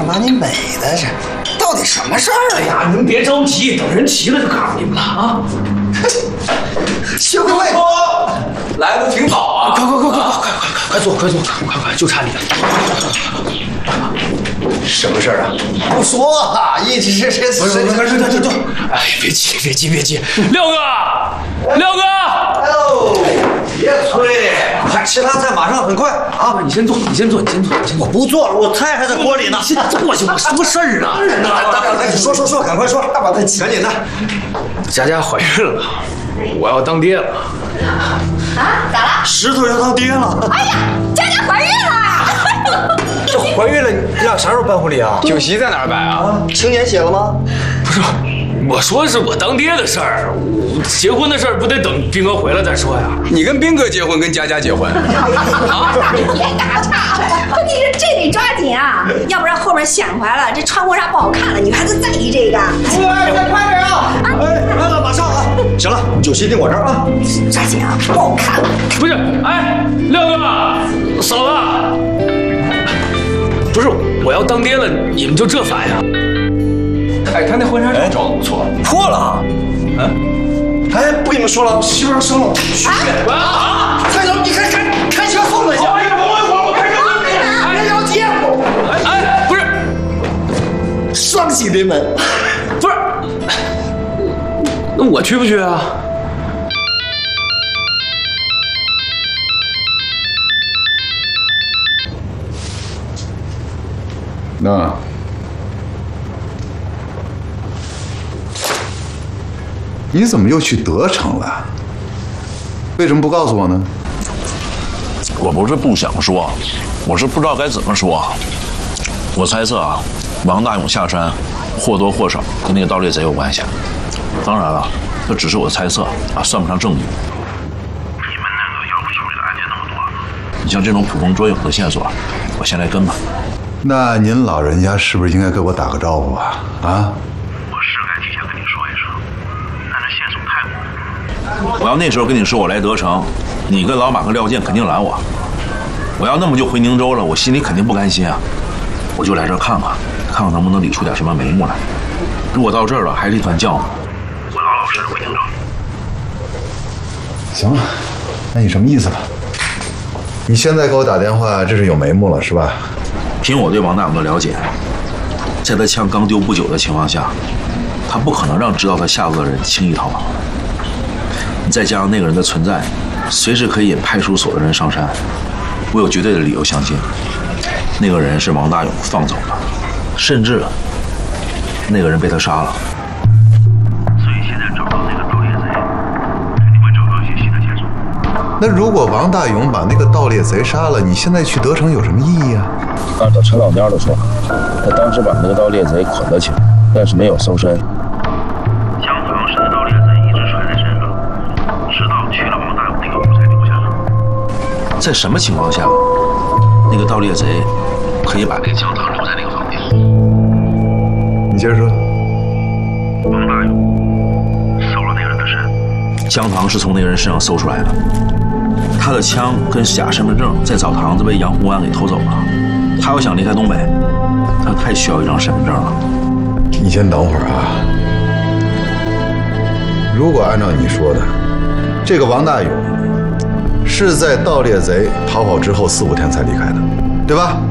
上把你美的这，到底什么事儿？ 哎呀，您别着急，等人齐了就告诉你们了啊！ 幸会， 来的挺早啊！ 快坐，快，就差你了。什么事儿啊？不说啊，一直这。 哎，别急，廖哥！ 哎呦，别催，还吃它菜马上很快啊！ 你先坐。 我不坐了，我菜还在锅里呢。 先坐下吧，什么事儿啊？ 说，赶快说，大把的赶紧的。 佳怀孕了，我要当爹了。 啊？咋了？ 石头要当爹了。 哎呀，佳怀孕了！ 这怀孕了，你俩啥时候办婚礼啊？ 酒席在哪儿摆啊？ 请柬写了吗？ 不是，我说是我当爹的事儿，结婚的事儿不得等斌哥回来再说呀？ 你跟斌哥结婚，跟佳结婚啊？别打岔，问题是这得抓紧啊，要不然后边显怀了，这穿婚纱不好看了，女孩子在意这个。 再快点啊！来了，马上啊！行了，酒席定我这儿啊。 抓紧啊，不好看了。 不是，哎，廖哥，嫂子。不是，我要当爹了，你们就这反应？哎，他那婚纱照照的不错， 破了啊！哎，不跟你们说了，媳妇要生了。 啊！ 蔡总，你开车送他去。我开车送你。人要接我。 哎，不是， 双喜临门。 不是，那我去不去啊？ 那你怎么又去德城了？为什么不告诉我呢？ 我不是不想说，我是不知道该怎么说。我猜测啊，王大勇下山或多或少跟那个盗猎贼有关系。当然了，这只是我的猜测啊，算不上证据。你们那个要不处理的案件那么多，你像这种捕风捉影的线索，我先来跟吧。 那您老人家是不是应该给我打个招呼啊？啊？ 我是该提前跟你说一声，但这线索太模糊。我要那时候跟你说我来德城，你跟老马和廖健肯定拦我。我要那么就回宁州了，我心里肯定不甘心啊。我就来这儿看看能不能理出点什么眉目来。如果到这儿了还是一团浆糊，我老实回宁州。 行了，那你什么意思吧？你现在给我打电话，这是有眉目了是吧？ 凭我对王大勇的了解，在他枪刚丢不久的情况下，他不可能让知道他下落的人轻易逃跑。你再加上那个人的存在，随时可以引派出所的人上山。我有绝对的理由相信，那个人是王大勇放走的，甚至那个人被他杀了。所以现在找到那个盗猎贼，肯定会找到一些新的线索。 那如果王大勇把那个盗猎贼杀了，你现在去德城有什么意义啊？ 按照陈老蔫的说法，他当时把那个盗猎贼捆了起来，但是没有搜身。江堂是那盗猎贼一直揣在身上，直到去了王大勇那个屋才留下的。在什么情况下，那个盗猎贼可以把那个江堂留在那个房间？ 你接着说。 王大勇搜了那个人的身，江堂是从那个人身上搜出来的。他的枪跟假身份证在澡堂子被杨红安给偷走了。他要想离开东北，他太需要一张身份证了。 你先等会儿啊。如果按照你说的，这个王大勇是在盗猎贼逃跑之后4、5天才离开的，对吧？